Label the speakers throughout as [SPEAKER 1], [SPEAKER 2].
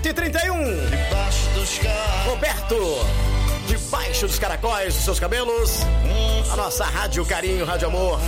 [SPEAKER 1] 8h31. Roberto, debaixo dos caracóis dos seus cabelos. A nossa Rádio Carinho, Rádio Amor.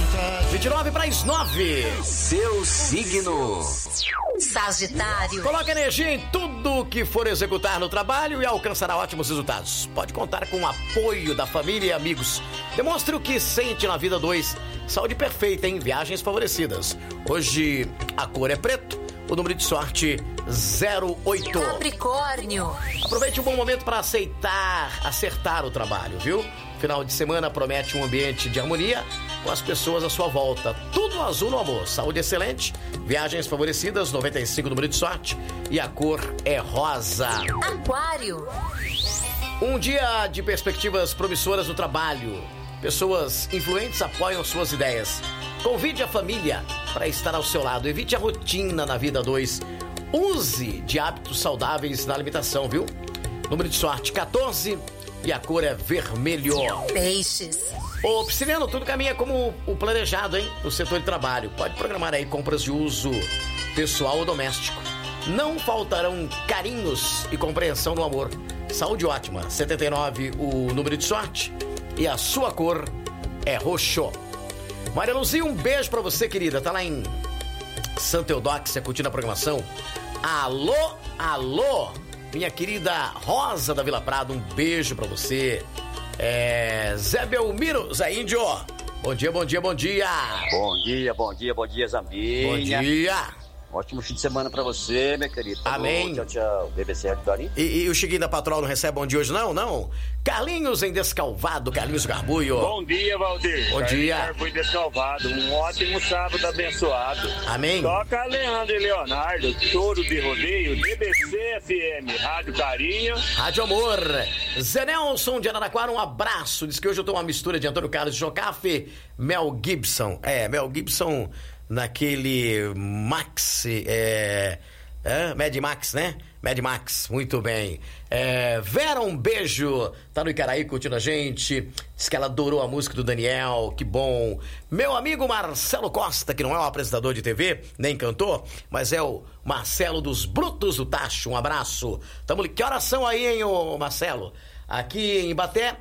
[SPEAKER 1] 29:09.
[SPEAKER 2] Seu signo.
[SPEAKER 3] Sagitário.
[SPEAKER 1] Coloque energia em tudo que for executar no trabalho e alcançará ótimos resultados. Pode contar com o apoio da família e amigos. Demonstre o que sente na vida 2. Saúde perfeita em viagens favorecidas. Hoje a cor é preto. O número de sorte 08.
[SPEAKER 3] Capricórnio.
[SPEAKER 1] Aproveite um bom momento para acertar o trabalho, viu? Final de semana promete um ambiente de harmonia com as pessoas à sua volta. Tudo azul no amor. Saúde excelente. Viagens favorecidas, 95 número de sorte. E a cor é rosa.
[SPEAKER 3] Aquário.
[SPEAKER 1] Um dia de perspectivas promissoras no trabalho. Pessoas influentes apoiam suas ideias. Convide a família para estar ao seu lado. Evite a rotina na vida 2. Use de hábitos saudáveis na alimentação, viu? Número de sorte 14 e a cor é vermelho.
[SPEAKER 3] Peixes.
[SPEAKER 1] Ô, Pisciliano, tudo caminha como o planejado, hein? No setor de trabalho. Pode programar aí compras de uso pessoal ou doméstico. Não faltarão carinhos e compreensão no amor. Saúde ótima. 79 o número de sorte e a sua cor é roxo. Maria Luzia, um beijo pra você, querida. Tá lá em Santa Eudóxia, curtindo a programação. Alô, alô, minha querida Rosa da Vila Prado, um beijo pra você. Zé Belmiro, Zé Índio. Bom dia, bom dia, bom dia.
[SPEAKER 4] Bom dia, Zambinha.
[SPEAKER 1] Bom dia.
[SPEAKER 4] Ótimo fim de semana pra você, meu querido.
[SPEAKER 1] Amém.
[SPEAKER 4] Tchau, tchau. BBC Rádio Carinho.
[SPEAKER 1] E o Chiquinho da Patrol não recebe bom dia hoje, não? Não. Carlinhos em Descalvado, Carlinhos Garbuio.
[SPEAKER 5] Bom dia, Valdir.
[SPEAKER 1] Bom dia.
[SPEAKER 5] Fui Descalvado. Um ótimo sábado abençoado.
[SPEAKER 1] Amém.
[SPEAKER 5] Toca Leandro e Leonardo, Touro de Rodeio, BBC FM, Rádio Carinho.
[SPEAKER 1] Rádio Amor. Zé Nelson de Araraquara, um abraço. Diz que hoje eu tô uma mistura de Antônio Carlos de Jocafe, Mel Gibson. Mel Gibson naquele Max, Mad Max, né? Mad Max, muito bem. Vera, um beijo, tá no Icaraí curtindo a gente. Diz que ela adorou a música do Daniel, que bom. Meu amigo Marcelo Costa, que não é um apresentador de TV, nem cantor, mas é o Marcelo dos Brutos do Tacho, um abraço. Que horas são aí, hein, ô Marcelo? Aqui em Ibaté,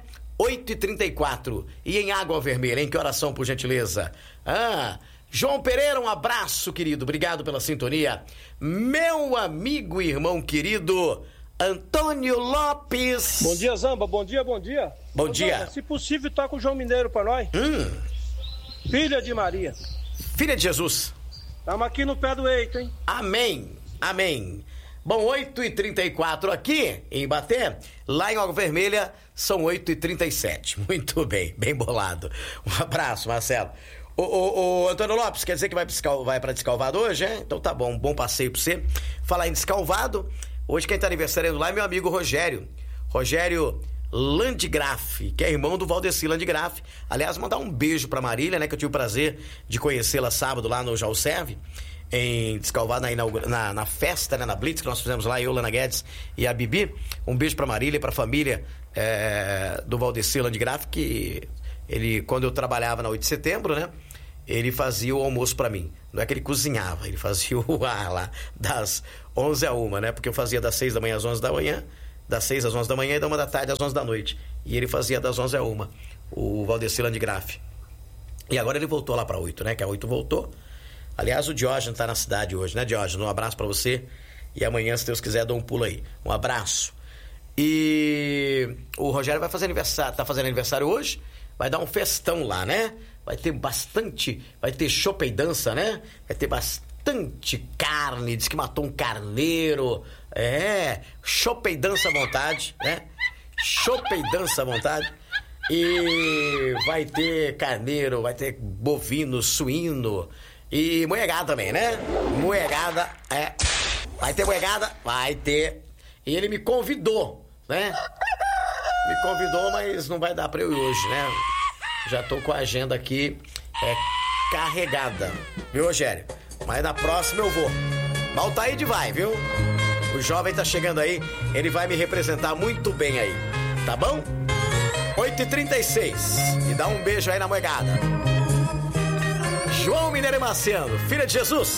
[SPEAKER 1] 8h34. E em Água Vermelha, em que horas são, por gentileza? João Pereira, um abraço, querido. Obrigado pela sintonia. Meu amigo e irmão querido, Antônio Lopes.
[SPEAKER 6] Bom dia, Zamba. Bom dia.
[SPEAKER 1] Bom dia.
[SPEAKER 6] Zamba, se possível, toca o João Mineiro pra nós. Filha de Maria.
[SPEAKER 1] Filha de Jesus.
[SPEAKER 6] Estamos aqui no pé do eito, hein?
[SPEAKER 1] Amém. Bom, 8h34 aqui em Ibaté. Lá em Água Vermelha são 8h37. Muito bem, bem bolado. Um abraço, Marcelo. Ô, Antônio Lopes, quer dizer que vai pra Descalvado hoje, é? Então tá bom, um bom passeio pra você. Falar em Descalvado, hoje quem tá aniversariando lá é meu amigo Rogério Landgraf, que é irmão do Valdeci Landgraf. Aliás, mandar um beijo pra Marília, né, que eu tive o prazer de conhecê-la sábado lá no Jaú Serve, em Descalvado, na festa, né, na Blitz, que nós fizemos lá, eu, Lana Guedes e a Bibi. Um beijo pra Marília e pra família do Valdeci Landgraf, que ele, quando eu trabalhava na 8 de setembro, né, ele fazia o almoço pra mim. Não é que ele cozinhava, ele fazia o ar lá das 11 a 1, né? Porque eu fazia das 6 da manhã às 11 da manhã, das 6 às 11 da manhã e da 1 da tarde às 11 da noite. E ele fazia das 11 a 1, o Valdeci Landgraf. E agora ele voltou lá pra 8, né? Que a 8 voltou. Aliás, o Diógenes tá na cidade hoje, né, Diógenes? Um abraço pra você. E amanhã, se Deus quiser, dou um pulo aí. Um abraço. E o Rogério vai fazer aniversário, tá fazendo aniversário hoje. Vai dar um festão lá, né? Vai ter chopp e dança, né? Vai ter bastante carne, diz que matou um carneiro. Chopp e dança à vontade, né? Chopp e dança à vontade. E vai ter carneiro, vai ter bovino, suíno e moegada também, né? Moegada, vai ter moegada, vai ter. E ele me convidou, né? Me convidou, mas não vai dar pra eu ir hoje, né? Já tô com a agenda aqui carregada, viu, Rogério? Mas na próxima eu vou. Maltaíde vai, viu? O jovem tá chegando aí, ele vai me representar muito bem aí, tá bom? 8h36, e dá um beijo aí na moegada. João Mineiro e Marciano, filha de Jesus.